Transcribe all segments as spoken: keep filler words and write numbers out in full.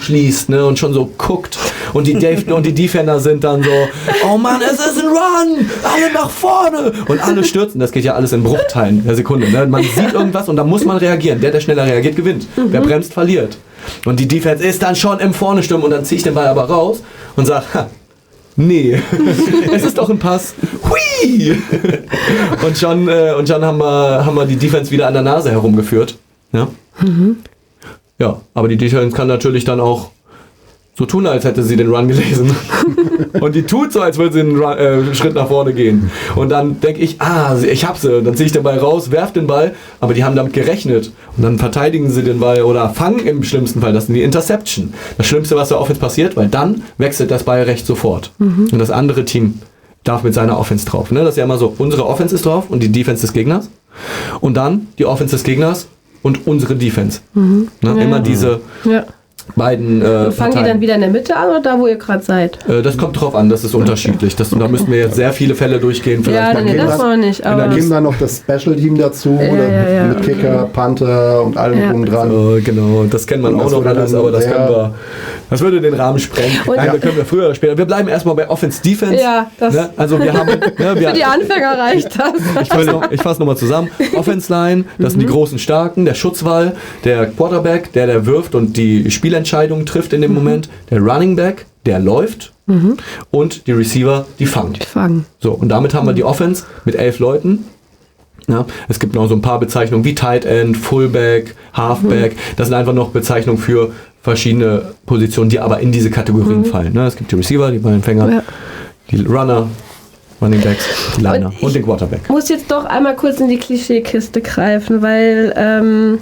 schließt, ne, und schon so guckt und die Dave und die Defender sind dann so, oh Mann, es ist ein Run, alle nach vorne und alle stürzen, das geht ja alles in Bruchteilen der Sekunde, ne? Man sieht irgendwas und da muss man reagieren, der, der schneller reagiert, gewinnt, mhm. wer bremst, verliert und die Defense ist dann schon im Vorne stürmen und dann ziehe ich den Ball aber raus und sage, ha, nee, es ist doch ein Pass, hui, und schon, äh, und schon haben wir, haben wir die Defense wieder an der Nase herumgeführt, ja, mhm. Ja, aber die Defense kann natürlich dann auch so tun, als hätte sie den Run gelesen. Und die tut so, als würde sie einen Run, äh, Schritt nach vorne gehen. Und dann denke ich, ah, ich hab sie. Und dann ziehe ich den Ball raus, werf den Ball, aber die haben damit gerechnet. Und dann verteidigen sie den Ball oder fangen im schlimmsten Fall. Das ist die Interception. Das Schlimmste, was der Offense passiert, weil dann wechselt das Ballrecht sofort. Mhm. Und das andere Team darf mit seiner Offense drauf. Ne? Das ist ja immer so, unsere Offense ist drauf und die Defense des Gegners. Und dann die Offense des Gegners und unsere Defense. Mhm. Ne? Ja, immer ja. diese ja. beiden äh, und fangen Parteien. Die dann wieder in der Mitte an oder da, wo ihr gerade seid? Äh, das kommt drauf an, das ist unterschiedlich. Das, okay. Da müssten wir jetzt sehr viele Fälle durchgehen. Vielleicht ja, nee, das war nicht. Aber und dann käme dann noch das Special-Team dazu, ja, oder ja, ja. mit Kicker, Panther und allem drum ja. dran. So, genau, das kennt man und auch noch alles, aber das können wir, das würde den Rahmen sprengen. Und Nein, ja. das können wir früher oder später. Wir bleiben erstmal bei Offense-Defense. Ja, das ne? Also wir haben, ne, wir für die Anfänger reicht das. Ich fasse noch, fass nochmal zusammen. Offense-Line, das mhm. sind die großen Starken, der Schutzwall, der Quarterback, der der wirft und die Spielentscheidungen trifft in dem mhm. Moment, der Running Back, der läuft mhm. und die Receiver, die fangen. Die fangen. So, und damit haben wir die Offense mit elf Leuten. Ja, es gibt noch so ein paar Bezeichnungen wie Tight End, Fullback, Halfback. Mhm. Das sind einfach noch Bezeichnungen für verschiedene Positionen, die aber in diese Kategorien mhm. fallen. Ne? Es gibt die Receiver, die Ballempfänger, ja. die Runner, Running Backs, die Liner und, und den Quarterback. Ich muss jetzt doch einmal kurz in die Klischeekiste greifen, weil ähm,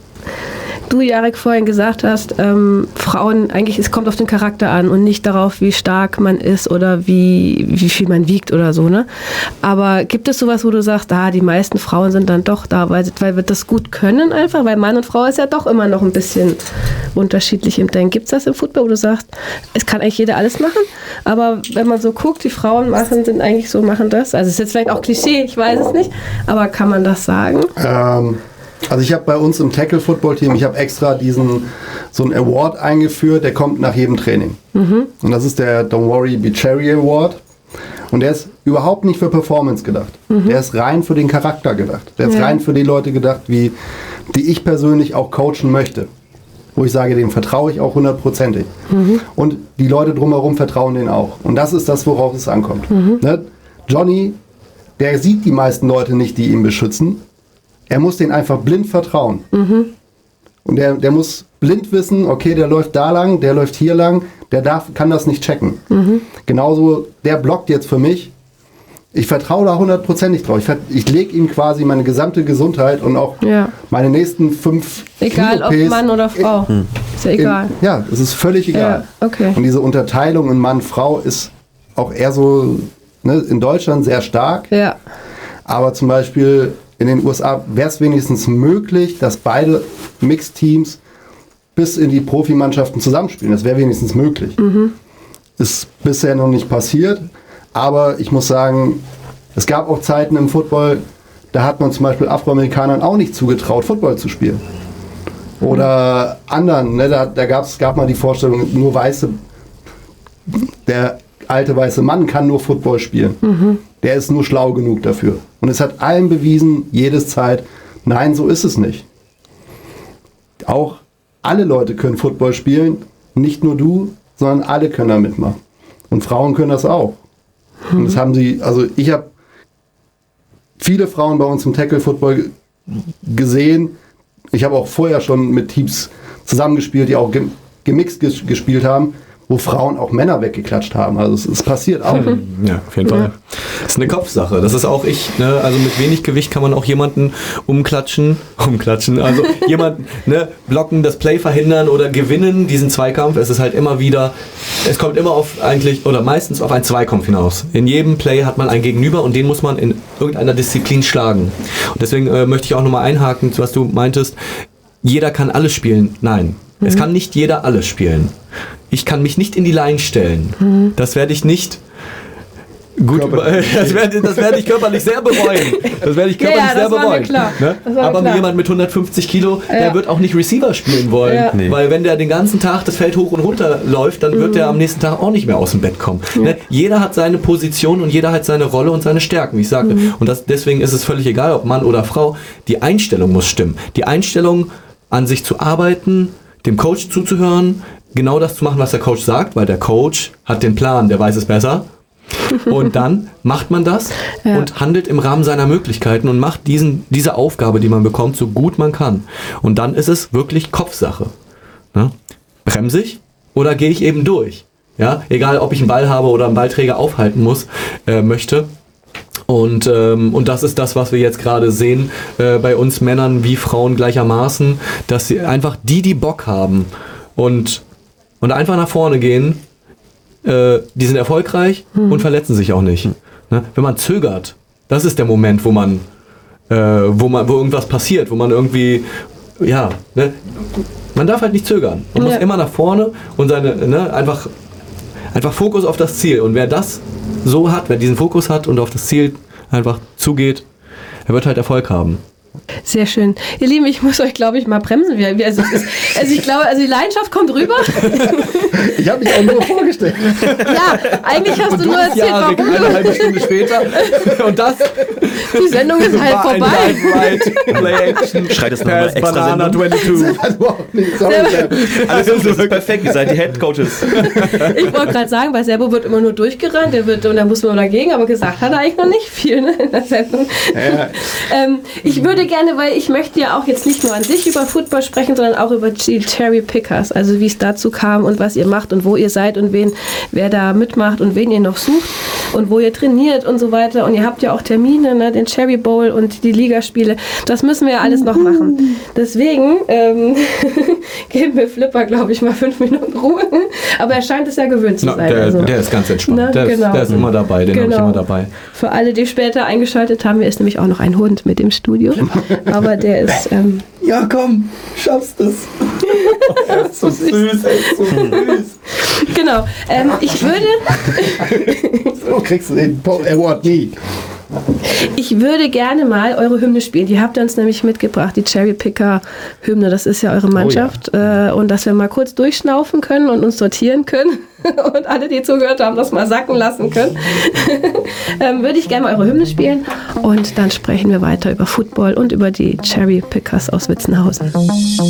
du, Jarek, vorhin gesagt hast, ähm, Frauen, eigentlich, es kommt auf den Charakter an und nicht darauf, wie stark man ist oder wie, wie viel man wiegt oder so, ne? Aber gibt es sowas, wo du sagst, ah, die meisten Frauen sind dann doch da, weil, weil wir das gut können einfach? Weil Mann und Frau ist ja doch immer noch ein bisschen unterschiedlich im Denken. Gibt es das im Football, wo du sagst, es kann eigentlich jeder alles machen, aber wenn man so guckt, die Frauen machen, sind eigentlich so, machen das? Also es ist jetzt vielleicht auch Klischee, ich weiß es nicht, aber kann man das sagen? Ähm... Also ich habe bei uns im Tackle-Football-Team, ich habe extra diesen so einen Award eingeführt, der kommt nach jedem Training. Mhm. Und das ist der Don't Worry Be Cherry Award. Und der ist überhaupt nicht für Performance gedacht. Mhm. Der ist rein für den Charakter gedacht. Der ist ja. rein für die Leute gedacht, wie, die ich persönlich auch coachen möchte. Wo ich sage, dem vertraue ich auch hundertprozentig. Mhm. Und die Leute drumherum vertrauen denen auch. Und das ist das, worauf es ankommt. Mhm. Ne? Johnny, der sieht die meisten Leute nicht, die ihn beschützen. Er muss denen einfach blind vertrauen. Mhm. Und der, der muss blind wissen, okay, der läuft da lang, der läuft hier lang, der darf, kann das nicht checken. Mhm. Genauso, der blockt jetzt für mich. Ich vertraue da hundertprozentig drauf. Ich, ich lege ihm quasi meine gesamte Gesundheit und auch ja. meine nächsten fünf Egal, ob Mann oder Frau. In, ist ja egal. In, ja, es ist völlig egal. Ja, okay. Und diese Unterteilung in Mann-Frau ist auch eher so, ne, in Deutschland sehr stark. Ja. Aber zum Beispiel in den U S A wäre es wenigstens möglich, dass beide Mixteams bis in die Profimannschaften zusammenspielen. Das wäre wenigstens möglich. Mhm. Ist bisher noch nicht passiert, aber ich muss sagen, es gab auch Zeiten im Football, da hat man zum Beispiel Afroamerikanern auch nicht zugetraut, Football zu spielen. Oder mhm. anderen, ne, da, da gab's, gab mal die Vorstellung, nur Weiße, der alte weiße Mann kann nur Football spielen. Mhm. Der ist nur schlau genug dafür. Und es hat allen bewiesen, jedes Zeit, nein, so ist es nicht. Auch alle Leute können Football spielen, nicht nur du, sondern alle können da mitmachen. Und Frauen können das auch. Mhm. Und das haben sie, also ich habe viele Frauen bei uns im Tackle-Football gesehen. Ich habe auch vorher schon mit Teams zusammengespielt, die auch gemixt gespielt haben, wo Frauen auch Männer weggeklatscht haben. Also es, es passiert auch. Ja, auf jeden Fall. Ja. Das ist eine Kopfsache. Das ist auch ich. Ne? Also mit wenig Gewicht kann man auch jemanden umklatschen. Umklatschen. Also jemanden ne, blocken, das Play verhindern oder gewinnen, diesen Zweikampf. Es ist halt immer wieder, es kommt immer auf eigentlich, oder meistens auf einen Zweikampf hinaus. In jedem Play hat man einen Gegenüber und den muss man in irgendeiner Disziplin schlagen. Und deswegen äh, möchte ich auch nochmal einhaken, was du meintest. Jeder kann alles spielen. Nein. Mhm. Es kann nicht jeder alles spielen. Ich kann mich nicht in die Line stellen. Mhm. Das werde ich nicht Gut, das werde das werd ich körperlich sehr bereuen. Das werde ich körperlich ja, ja, sehr das war bereuen. mir klar. Ne? Das war mir Aber klar. jemand mit hundertfünfzig Kilo, Ja. der wird auch nicht Receiver spielen wollen. Ja. Nee. Weil wenn der den ganzen Tag das Feld hoch und runter läuft, dann wird Mhm. der am nächsten Tag auch nicht mehr aus dem Bett kommen. Ne? Jeder hat seine Position und jeder hat seine Rolle und seine Stärken, wie ich sagte. Mhm. Und das, deswegen ist es völlig egal, ob Mann oder Frau. Die Einstellung muss stimmen. Die Einstellung, an sich zu arbeiten, dem Coach zuzuhören, genau das zu machen, was der Coach sagt, weil der Coach hat den Plan, der weiß es besser. Und dann macht man das Ja. und handelt im Rahmen seiner Möglichkeiten und macht diesen, diese Aufgabe, die man bekommt, so gut man kann. Und dann ist es wirklich Kopfsache. Ne? Bremse ich oder gehe ich eben durch? Ja? Egal, ob ich einen Ball habe oder einen Ballträger aufhalten muss, äh, möchte. Und, ähm, und das ist das, was wir jetzt gerade sehen äh, bei uns Männern wie Frauen gleichermaßen, dass sie einfach die, die Bock haben und, und einfach nach vorne gehen, äh, die sind erfolgreich und verletzen sich auch nicht. Ne? Wenn man zögert, das ist der Moment, wo man, äh, wo man, wo irgendwas passiert, wo man irgendwie, ja, ne? Man darf halt nicht zögern. Man Ja. muss immer nach vorne und seine, ne, einfach, einfach Fokus auf das Ziel. Und wer das so hat, wer diesen Fokus hat und auf das Ziel einfach zugeht, er wird halt Erfolg haben. Sehr schön. Ihr Lieben, ich muss euch, glaube ich, mal bremsen. Wir- wir- Also, es ist, also ich glaube, also die Leidenschaft kommt rüber. Ich habe mich auch nur vorgestellt. Ja, eigentlich hast du nur erzählt, Jahre, warum eine du, halbe Stunde später. Und das die Sendung ist halt war ein vorbei. Live-Right Play-Action. Schreit es noch mal Pass extra Banana Sendung? zweiundzwanzig. Also überhaupt nicht. Sorry, Sam. Alles gut, das ist perfekt, ihr seid die Head Coaches. Ich wollte gerade sagen, bei Serbo wird immer nur durchgerannt, der wird, und da muss man dagegen, aber gesagt hat er eigentlich noch nicht viel, ne, in der Sendung. Ähm, ich würde gerne, weil ich möchte ja auch jetzt nicht nur an sich über Football sprechen, sondern auch über die Cherry Pickers, also wie es dazu kam und was ihr macht und wo ihr seid und wen, wer da mitmacht und wen ihr noch sucht und wo ihr trainiert und so weiter. Und ihr habt ja auch Termine, ne, den Cherry Bowl und die Ligaspiele. Das müssen wir ja alles noch machen. Deswegen ähm, geben wir Flipper, glaube ich, mal fünf Minuten Ruhe. Aber er scheint es ja gewöhnt zu Na, sein. der, also. der ist ganz entspannt. Na, der, genau. ist, der ist immer dabei, den habe ich Genau. immer dabei. Für alle, die später eingeschaltet haben, ist nämlich auch noch ein Hund mit im Studio. Aber der ist, ähm, Ja, komm, schaffst es. Er ist so süß, er ist so süß. genau. Ähm, ich würde, So kriegst du den Po- Award nie. ich würde gerne mal eure Hymne spielen. Die habt ihr uns nämlich mitgebracht, die Cherry Picker Hymne. Das ist ja eure Mannschaft. Äh, und dass wir mal kurz durchschnaufen können und uns sortieren können. Und alle, die zugehört haben, das mal sacken lassen können. ähm, würde ich gerne mal eure Hymne spielen. Und dann sprechen wir weiter über Football und über die Cherry Pickers aus Witzenhausen.